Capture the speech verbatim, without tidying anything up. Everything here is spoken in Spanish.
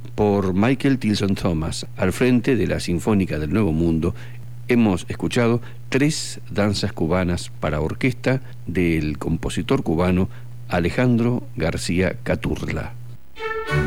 por Michael Tilson Thomas, al frente de la Sinfónica del Nuevo Mundo. Hemos escuchado tres danzas cubanas para orquesta del compositor cubano Alejandro García Caturla.